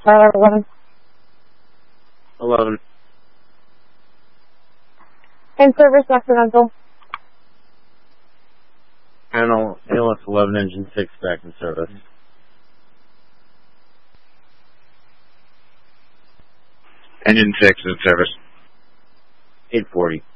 11. 11. In service, Occidental. Panel ALS 11, engine 6 back in service. Engine 6 in service. 840.